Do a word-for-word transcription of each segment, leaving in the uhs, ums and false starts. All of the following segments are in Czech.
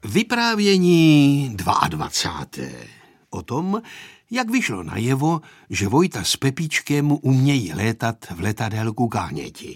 Vyprávění dvacáté druhé O tom, jak vyšlo najevo, že Vojta s Pepíčkem umějí létat v letadélku Káněti.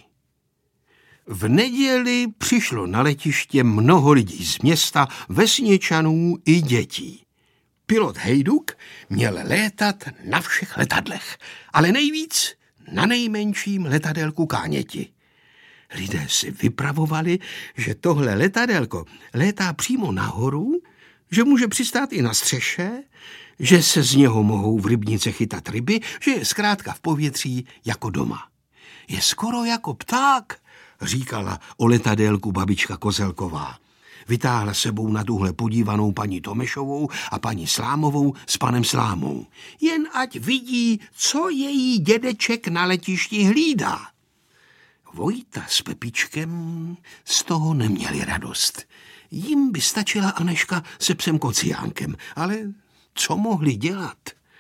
V neděli přišlo na letiště mnoho lidí z města, vesničanů i dětí. Pilot Hejduk měl létat na všech letadlech, ale nejvíc na nejmenším letadélku Káněti. Lidé si vypravovali, že tohle letadélko létá přímo nahoru, že může přistát i na střeše, že se z něho mohou v rybnice chytat ryby, že je zkrátka v povětří jako doma. Je skoro jako pták, říkala o letadélku babička Kozelková. Vytáhla sebou na tuhle podívanou paní Tomešovou a paní Slámovou s panem Slámou. Jen ať vidí, co její dědeček na letišti hlídá. Vojta s Pepíčkem z toho neměli radost. Jim by stačila Aneška se psem Kociánkem, ale co mohli dělat?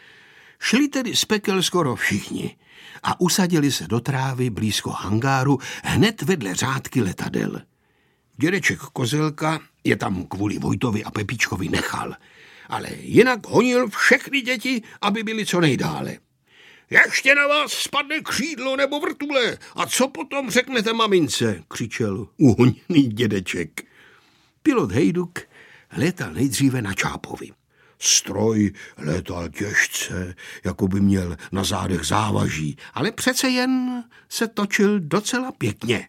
Šli tedy z pekel skoro všichni a usadili se do trávy blízko hangáru hned vedle řádky letadel. Dědeček Kozelka je tam kvůli Vojtovi a Pepíčkovi nechal, ale jinak honil všechny děti, aby byly co nejdále. Ještě na vás spadne křídlo nebo vrtule a co potom řeknete mamince, křičel uhoněný dědeček. Pilot Hejduk létal nejdříve na Čápovi. Stroj létal těžce, jako by měl na zádech závaží, ale přece jen se točil docela pěkně.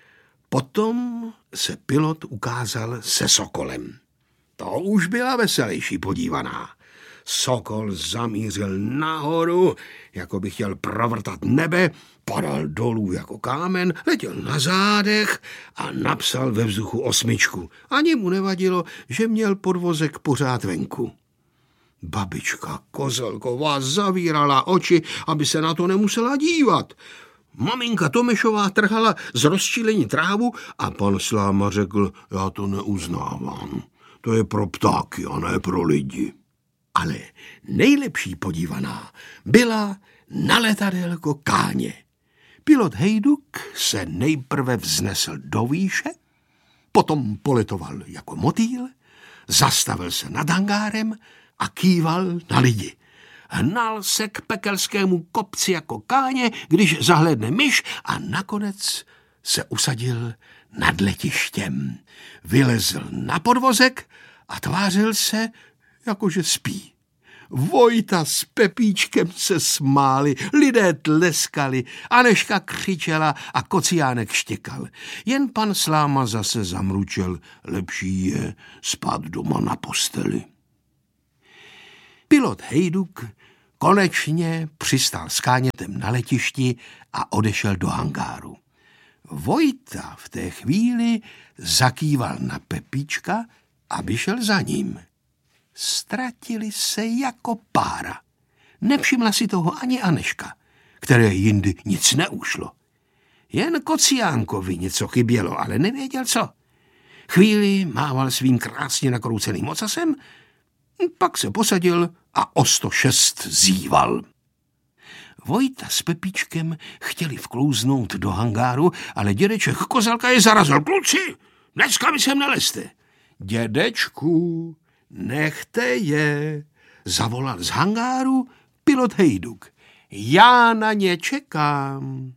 Potom se pilot ukázal se Sokolem. To už byla veselější podívaná. Sokol zamířil nahoru, jako by chtěl provrtat nebe, padal dolů jako kámen, letěl na zádech a napsal ve vzduchu osmičku. Ani mu nevadilo, že měl podvozek pořád venku. Babička Kozelková zavírala oči, aby se na to nemusela dívat. Maminka Tomešová trhala z rozčílení trávu a pan Sláma řekl, já to neuznávám. To je pro ptáky a ne pro lidi. Ale nejlepší podívaná byla na letadélko Káně. Pilot Hejduk se nejprve vznesl do výše, potom poletoval jako motýl, zastavil se nad hangárem a kýval na lidi. Hnal se k pekelskému kopci jako Káně, když zahlédne myš a nakonec se usadil nad letištěm. Vylezl na podvozek a tvářil se, jakože spí. Vojta s Pepíčkem se smáli, lidé tleskali, Aneška křičela a Kociánek štěkal. Jen pan Sláma zase zamručel, lepší je spát doma na posteli. Pilot Hejduk konečně přistál s Kánětem na letišti a odešel do hangáru. Vojta v té chvíli zakýval na Pepíčka, aby šel za ním. Ztratili se jako pára. Nevšimla si toho ani Aneška, které jindy nic neušlo. Jen Kociánkovi něco chybělo, ale nevěděl co. Chvíli mával svým krásně nakrouceným ocasem, pak se posadil a o sto šest zíval. Vojta s Pepíčkem chtěli vklouznout do hangáru, ale dědeček Kozelka je zarazil. Kluci, dneska mi sem nelezte. Dědečku, nechte je, zavolal z hangáru pilot Hejduk. Já na ně čekám.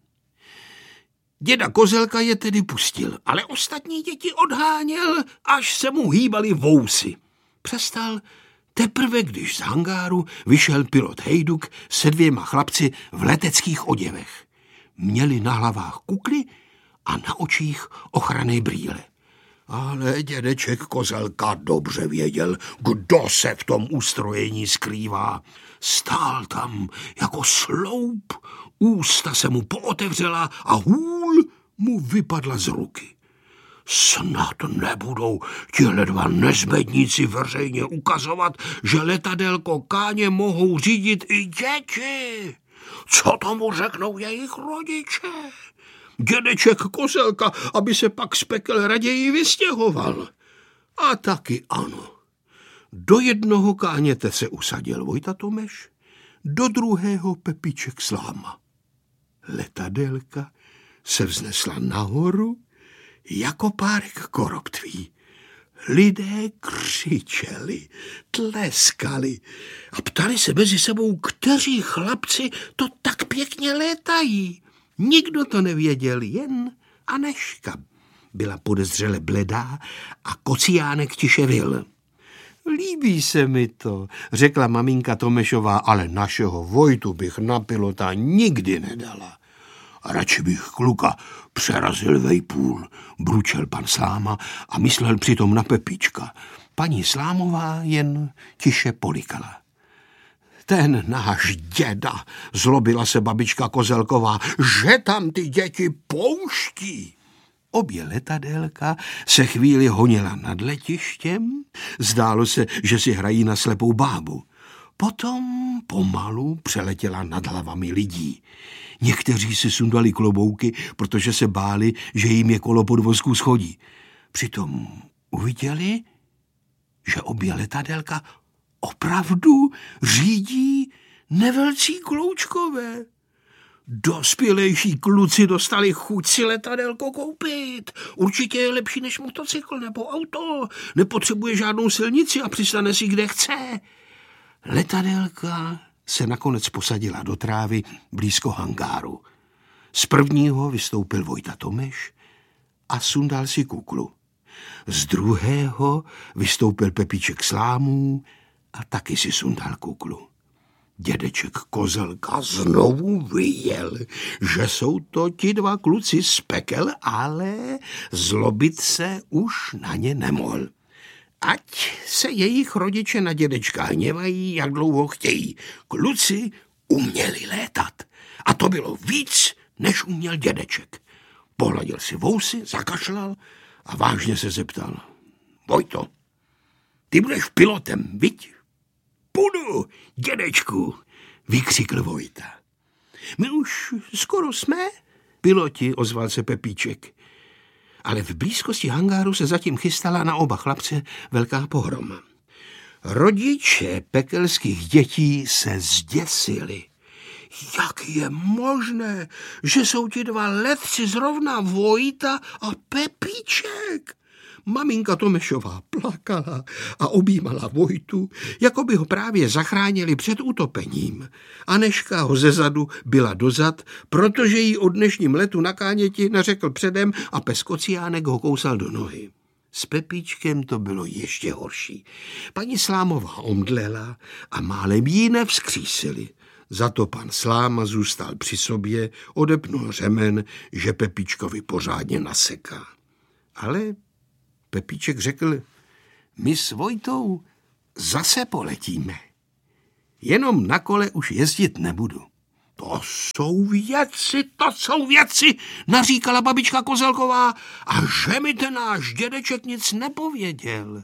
Děda Kozelka je tedy pustil, ale ostatní děti odháněl, až se mu hýbaly vousy. Přestal teprve, když z hangáru vyšel pilot Hejduk se dvěma chlapci v leteckých oděvech. Měli na hlavách kukly a na očích ochranné brýle. Ale dědeček Kozelka dobře věděl, kdo se v tom ustrojení skrývá. Stál tam jako sloup, ústa se mu pootevřela a hůl mu vypadla z ruky. Snad nebudou tihle dva nezbedníci veřejně ukazovat, že letadélko Káně mohou řídit i děti. Co tomu řeknou jejich rodiče? Dědeček Kozelka, aby se pak z pekel raději vystěhoval. A taky ano. Do jednoho Káněte se usadil Vojta Tomeš, do druhého Pepíček Sláma. Letadélka se vznesla nahoru jako párek koroptví. Lidé křičeli, tleskali a ptali se mezi sebou, kteří chlapci to tak pěkně létají. Nikdo to nevěděl, jen Anežka byla podezřele bledá a Kociánek tiše vyl. Líbí se mi to, řekla maminka Tomešová, ale našeho Vojtu bych na pilota nikdy nedala. A radši bych kluka přerazil vejpůl, bručel pan Sláma a myslel přitom na Pepíčka. Paní Slámová jen tiše polikala. Ten náš děda, zlobila se babička Kozelková, že tam ty děti pouští. Obě letadélka se chvíli honila nad letištěm, zdálo se, že si hrají na slepou bábu. Potom pomalu přeletěla nad hlavami lidí. Někteří si sundali klobouky, protože se báli, že jim je kolo podvozku schodí. Přitom uviděli, že obě letadélka opravdu řídí nevelcí Kloučkové. Dospělejší kluci dostali chuť si letadélko koupit. Určitě je lepší než motocykl nebo auto. Nepotřebuje žádnou silnici a přistane si kde chce. Letadélka se nakonec posadila do trávy blízko hangáru. Z prvního vystoupil Vojta Tomeš a sundal si kuklu. Z druhého vystoupil Pepíček Slámů a taky si sundal kuklu. Dědeček Kozelka znovu vyjel, že jsou to ti dva kluci z pekel, ale zlobit se už na ně nemohl. Ať se jejich rodiče na dědečka hněvají, jak dlouho chtějí. Kluci uměli létat a to bylo víc, než uměl dědeček. Pohladil si vousy, zakašlal a vážně se zeptal. Vojto, ty budeš pilotem, viď? Budu, dědečku, vykřikl Vojta. My už skoro jsme, piloti, ozval se Pepíček. Ale v blízkosti hangáru se zatím chystala na oba chlapce velká pohroma. Rodiče pekelských dětí se zděsili. Jak je možné, že jsou ti dva letci zrovna Vojta a Pepíček? Maminka Tomešová plakala a objímala Vojtu, jako by ho právě zachránili před utopením. Anežka ho zezadu byla dozad, protože jí o dnešním letu na Káněti neřekl předem a pes Kociánek ho kousal do nohy. S Pepíčkem to bylo ještě horší. Paní Slámová omdlela a málem jí nevzkřísili. Za to pan Sláma zůstal při sobě, odepnul řemen, že Pepíčkovi pořádně naseká. Ale Pepíček řekl, my s Vojtou zase poletíme. Jenom na kole už jezdit nebudu. To jsou věci, to jsou věci, naříkala babička Kozelková, a že mi ten náš dědeček nic nepověděl.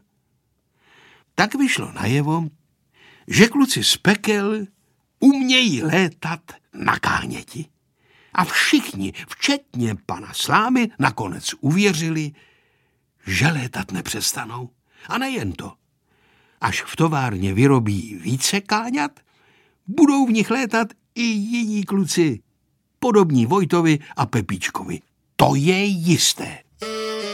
Tak vyšlo najevo, že kluci z pekel umějí létat na Káněti. A všichni, včetně pana Slámy, nakonec uvěřili, že létat nepřestanou. A nejen to. Až v továrně vyrobí více káňat, budou v nich létat i jiní kluci, podobní Vojtovi a Pepíčkovi. To je jisté.